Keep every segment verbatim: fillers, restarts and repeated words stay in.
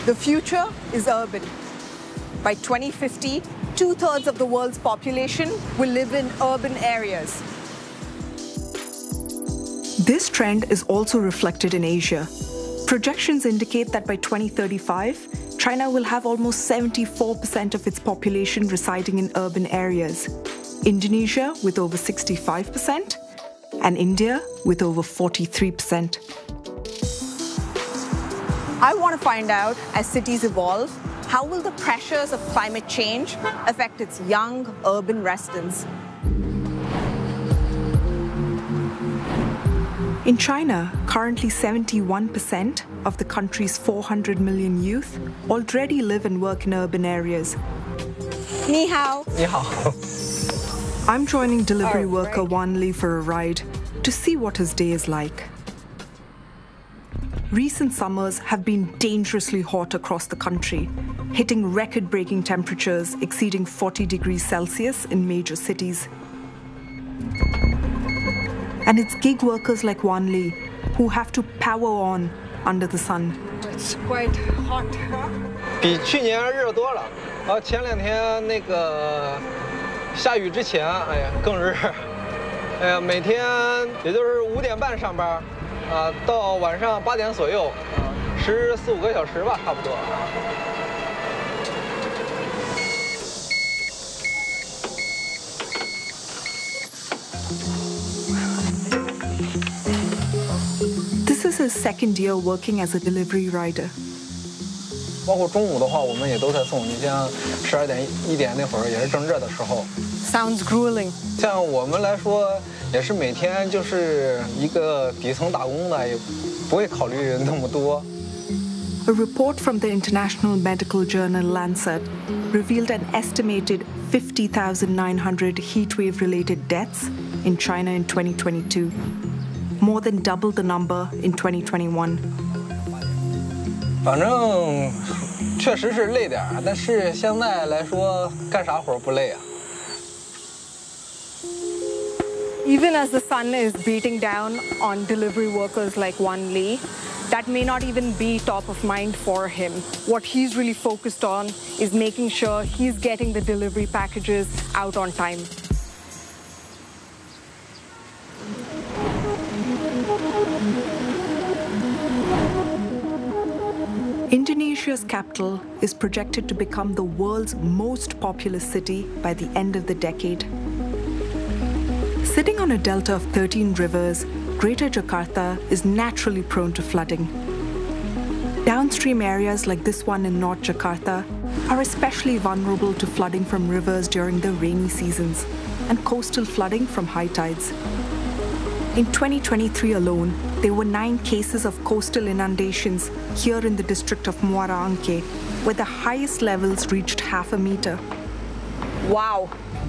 The future is urban. By twenty fifty, two-thirds of the world's population will live in urban areas. This trend is also reflected in Asia. Projections indicate that by twenty thirty-five, China will have almost seventy-four percent of its population residing in urban areas, Indonesia with over sixty-five percent, and India with over forty-three percent. I want to find out, as cities evolve, how will the pressures of climate change affect its young urban residents? In China, currently seventy-one percent of the country's four hundred million youth already live and work in urban areas. Ni hao. Ni hao. I'm joining delivery Oh, worker great. Wan Li for a ride to see what his day is like. Recent summers have been dangerously hot across the country, hitting record-breaking temperatures exceeding forty degrees Celsius in major cities. And it's gig workers like Wan Li who have to power on under the sun. It's quite hot. 比去年热多了。啊，前两天那个下雨之前，哎呀更热。哎呀，每天也就是五点半上班，啊，到晚上八点左右，啊，十四五个小时吧，差不多。 This is his second year working as a delivery rider. 包括中午的话，我们也都在送。你像十二点、一点那会儿也是正热的时候。 Sounds grueling. 像我们来说，也是每天就是一个底层打工的，也不会考虑那么多。 A report from the international medical journal Lancet revealed an estimated fifty thousand nine hundred heatwave-related deaths in China in twenty twenty-two, more than double the number in twenty twenty-one. 反正确实是累点儿，但是现在来说，干啥活不累啊？ Even as the sun is beating down on delivery workers like Wan Li, that may not even be top of mind for him. What he's really focused on is making sure he's getting the delivery packages out on time. Indonesia's capital is projected to become the world's most populous city by the end of the decade. Sitting on a delta of thirteen rivers, Greater Jakarta is naturally prone to flooding. Downstream areas like this one in North Jakarta are especially vulnerable to flooding from rivers during the rainy seasons and coastal flooding from high tides. In twenty twenty-three alone, there were nine cases of coastal inundations here in the district of Muara Angke, where the highest levels reached half a meter. Wow.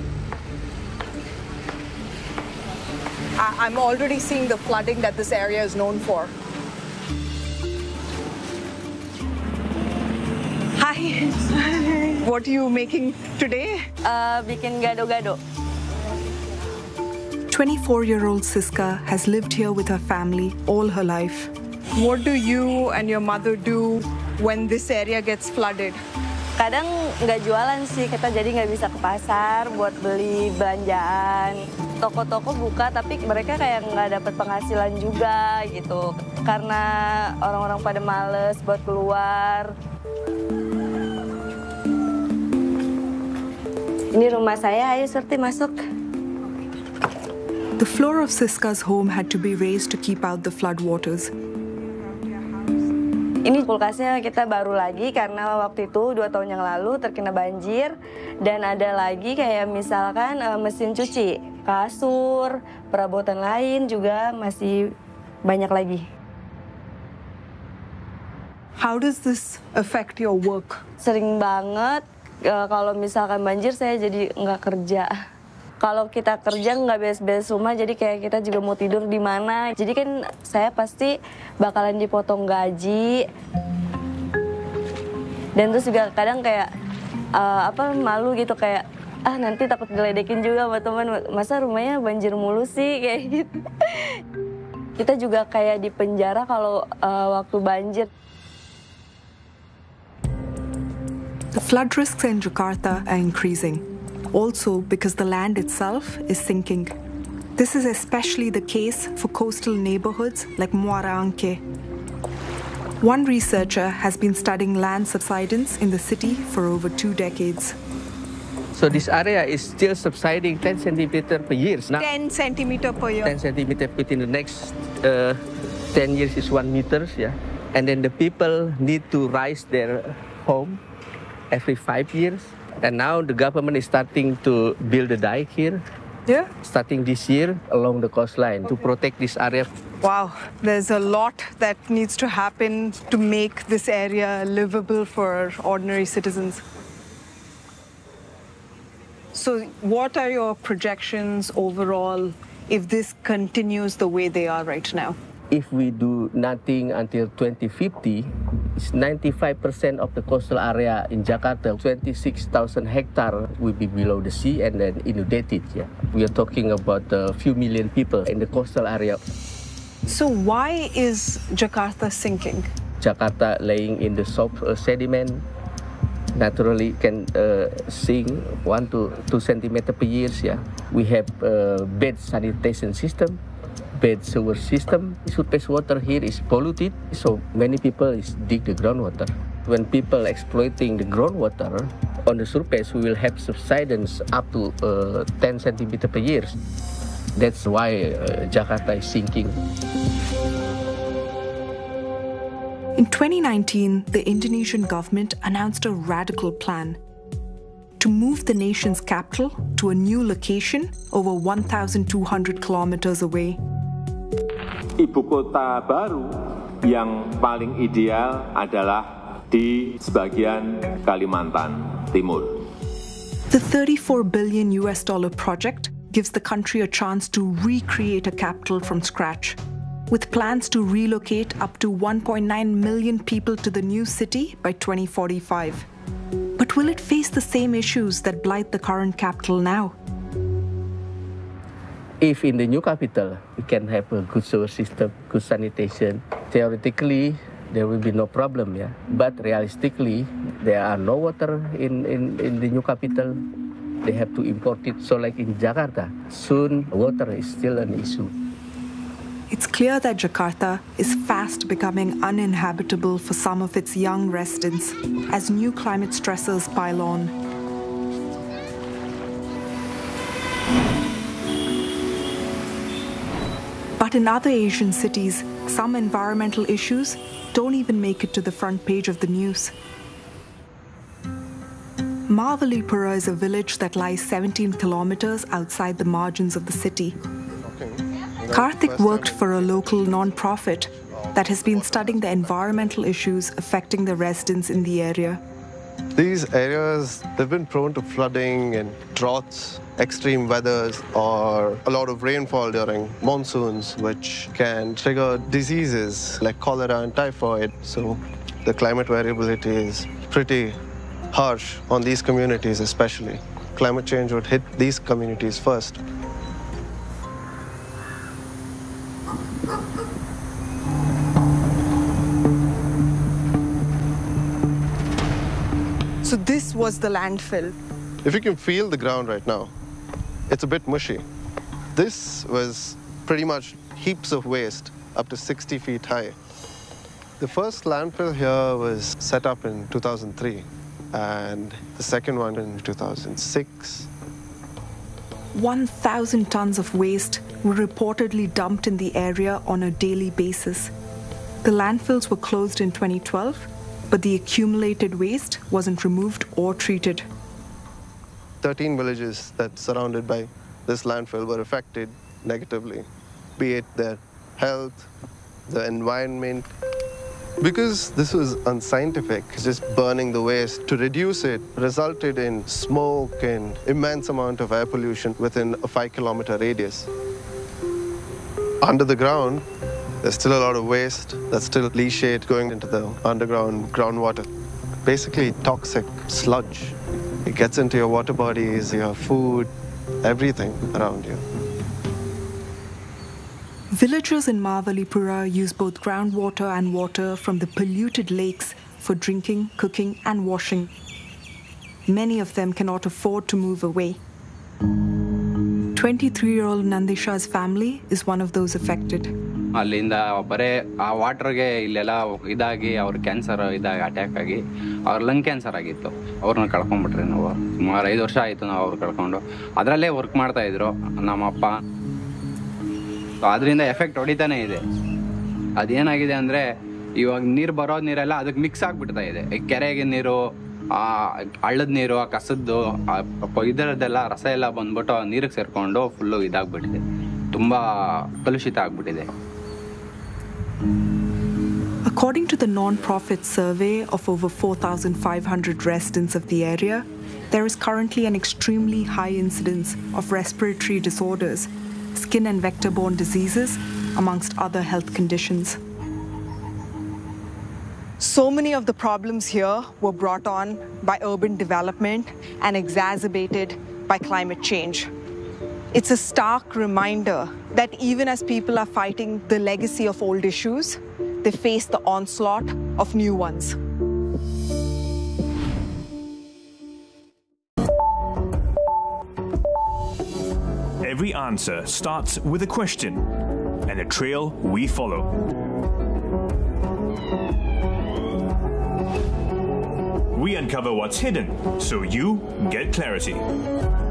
I- I'm already seeing the flooding that this area is known for. Hi. What are you making today? Uh, bikin gado-gado. twenty-four-year-old Siska has lived here with her family all her life. What do you and your mother do when this area gets flooded? Kadang nggak jualan sih, kita jadi nggak bisa ke pasar buat beli belanjaan. Toko-toko buka, tapi mereka kayak nggak dapat penghasilan juga gitu. Karena orang-orang pada males buat keluar. Ini rumah saya, ayo Surti masuk. The floor of Siska's home had to be raised to keep out the floodwaters. Ini kulkasnya kita baru lagi karena waktu itu dua tahun yang lalu terkena banjir. Dan ada lagi kayak misalkan uh, mesin cuci, kasur, perabotan lain juga masih banyak lagi. How does this affect your work? Sering banget uh, kalau misalkan banjir saya jadi nggak kerja. Kalau kita kerja nggak beres-beres rumah, jadi kayak kita juga mau tidur di mana. Jadi kan saya pasti bakalan dipotong gaji. Dan terus juga kadang kayak uh, apa malu gitu kayak ah nanti takut diledekin juga sama teman. Masa rumahnya banjir mulu sih kayak gitu. Kita juga kayak di penjara kalau uh, waktu banjir. The flood risks in Jakarta are increasing, also because the land itself is sinking. This is especially the case for coastal neighborhoods like Muara Angke. One researcher has been studying land subsidence in the city for over two decades. So this area is still subsiding ten centimeter per year. Now, ten centimeter per year. ten centimeter within the next uh, ten years is one meter, yeah. And then the people need to rise their home every five years. And now the government is starting to build a dike here. Yeah. Starting this year along the coastline okay. to protect this area. Wow, there's a lot that needs to happen to make this area livable for ordinary citizens. So what are your projections overall if this continues the way they are right now? If we do nothing until twenty fifty, it's ninety-five percent of the coastal area in Jakarta, twenty-six thousand hectares will be below the sea and then inundated. Yeah. We are talking about a few million people in the coastal area. So why is Jakarta sinking? Jakarta laying in the soft uh, sediment, naturally can uh, sink one to two centimeter per year. Yeah. We have a bad sanitation system. Bad sewer system. Surface water here is polluted, so many people is dig the groundwater. When people exploiting the groundwater on the surface, we will have subsidence up to uh, ten centimeter per year. That's why uh, Jakarta is sinking. In twenty nineteen, the Indonesian government announced a radical plan to move the nation's capital to a new location over one thousand two hundred kilometers away. Ibu kota baru yang paling ideal adalah di sebagian Kalimantan Timur. The thirty-four billion U S dollar project gives the country a chance to recreate a capital from scratch, with plans to relocate up to one point nine million people to the new city by twenty forty-five. But will it face the same issues that blight the current capital now? If in the new capital, we can have a good sewer system, good sanitation, theoretically, there will be no problem, yeah. But realistically, there are no water in, in, in the new capital. They have to import it. So like in Jakarta, soon water is still an issue. It's clear that Jakarta is fast becoming uninhabitable for some of its young residents as new climate stressors pile on. But in other Asian cities, some environmental issues don't even make it to the front page of the news. Mavalipura is a village that lies seventeen kilometers outside the margins of the city. Karthik worked for a local non-profit that has been studying the environmental issues affecting the residents in the area. These areas, they've been prone to flooding and droughts, extreme weathers, or a lot of rainfall during monsoons, which can trigger diseases like cholera and typhoid. So the climate variability is pretty harsh on these communities especially. Climate change would hit these communities first. So this was the landfill. If you can feel the ground right now, it's a bit mushy. This was pretty much heaps of waste up to sixty feet high. The first landfill here was set up in two thousand three, and the second one in two thousand six. one thousand tons of waste were reportedly dumped in the area on a daily basis. The landfills were closed in twenty twelve, but the accumulated waste wasn't removed or treated. thirteen villages that surrounded by this landfill were affected negatively, be it their health, the environment. Because this was unscientific, just burning the waste to reduce it resulted in smoke and immense amount of air pollution within a five kilometer radius. Under the ground, there's still a lot of waste that's still leachate going into the underground groundwater. Basically toxic sludge. It gets into your water bodies, your food, everything around you. Villagers in Mavalipura use both groundwater and water from the polluted lakes for drinking, cooking, and washing. many of them cannot afford to move away. twenty-three-year-old Nandisha's family is one of those affected. ಅಲ್ಲಿಂದ ಬರೇ ಆ ವಾಟರ್ಗೆ ಇಲ್ಲೆಲ್ಲ ಇದಾಗಿ ಅವ್ರ cancer ಇದಾಗಿ attack ಆಗಿ ಅವ್ರ lung cancer ಆಗಿತ್ತು. ಅವ್ರನ್ನ ಕಳ್ಕೊಂಡ್ಬಿಟ್ರಿ ನಾವು. ಸುಮಾರು ಐದು ವರ್ಷ ಆಯಿತು ನಾವು ಅವ್ರು ಕಳ್ಕೊಂಡು. ಅದರಲ್ಲೇ ವರ್ಕ್ ಮಾಡ್ತಾ ಇದ್ರು ನಮ್ಮಪ್ಪ. ಅದರಿಂದ ಎಫೆಕ್ಟ್ ಹೊಡಿತಾನೆ ಇದೆ. ಅದೇನಾಗಿದೆ ಅಂದರೆ ಇವಾಗ ನೀರು ಬರೋ ನೀರೆಲ್ಲ ಅದಕ್ಕೆ ಮಿಕ್ಸ್ ಆಗಿಬಿಡ್ತಾ ಇದೆ. ಈ ಕೆರೆಗೆ ನೀರು, ಆ ಹಳ್ಳದ ನೀರು, ಆ ಕಸದ್ದು ಇದರದ್ದೆಲ್ಲ ರಸ ಎಲ್ಲ ಬಂದ್ಬಿಟ್ಟು ನೀರಿಗೆ ಸೇರಿಕೊಂಡು ಫುಲ್ಲು ಇದಾಗ್ಬಿಟ್ಟಿದೆ. ತುಂಬ ಕಲುಷಿತ ಆಗ್ಬಿಟ್ಟಿದೆ. According to the non-profit survey of over four thousand five hundred residents of the area, there is currently an extremely high incidence of respiratory disorders, skin and vector-borne diseases, amongst other health conditions. So many of the problems here were brought on by urban development and exacerbated by climate change. It's a stark reminder that even as people are fighting the legacy of old issues, they face the onslaught of new ones. Every answer starts with a question and a trail we follow. We uncover what's hidden so you get clarity.